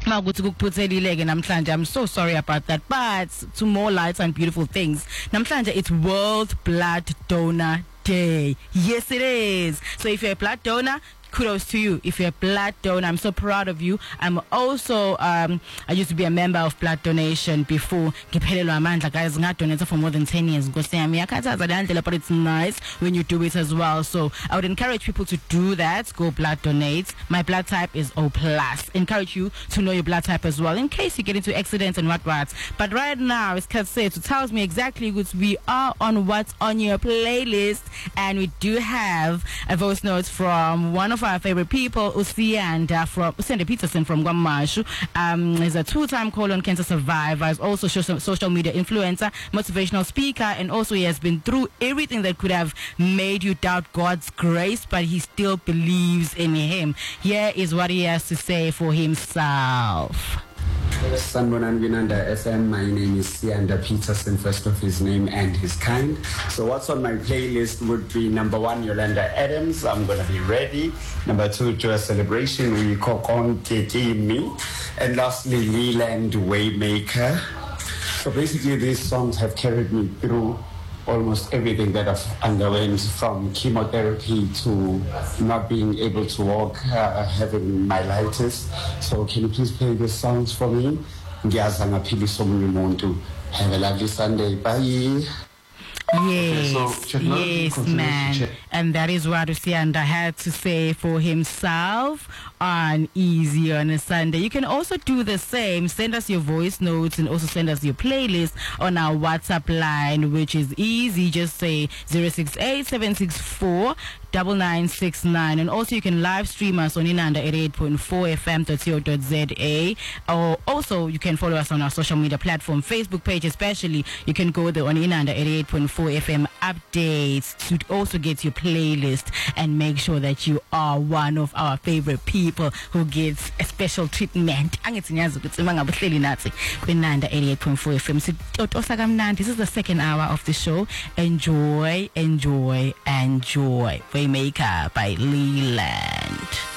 I'm so sorry about that, but to more lights and beautiful things. Namhlanje, it's World Blood Donor Day. Yes, it is. So if you're a blood donor, kudos to you. If you're a blood donor, I'm so proud of you. I'm also I used to be a member of blood donation before. Guys, not donated for more than 10 years. But it's nice when you do it as well. So I would encourage people to do that. Go blood donate. My blood type is O+. Encourage you to know your blood type as well, in case you get into accidents and what. But right now, it's Kat says, it tells me exactly what we are on what's on your playlist, and we do have a voice note from one of our favorite people, Usenda Peterson from Guamashu. He's a 2-time colon cancer survivor. He's also social media influencer, motivational speaker, and also he has been through everything that could have made you doubt God's grace, but he still believes in him. Here is what he has to say for himself. Sanbonan Winanda FM. My name is Sianda Peterson, first of his name and his kind. So what's on my playlist would be number 1, Yolanda Adams, I'm Gonna Be Ready. Number 2, Joy Celebration, We Kokon Keki Me. And lastly, Leland Waymaker. So basically these songs have carried me through almost everything that I've underwent, from chemotherapy to not being able to walk, having myelitis. So can you please play these songs for me? Have a lovely Sunday. Bye. Yes, yes, man. And that is what Usianda had to say for himself on Easy on a Sunday. You can also do the same. Send us your voice notes and also send us your playlist on our WhatsApp line, which is easy. Just say 068-764-9969. And also you can live stream us on Inanda 88.4fm.co.za. Or also you can follow us on our social media platform, Facebook page especially. You can go there on Inanda 88.4 FM updates to also get your playlist and make sure that you are one of our favorite people who gets a special treatment. This is the second hour of the show. Enjoy, enjoy, enjoy. Waymaker by Leland.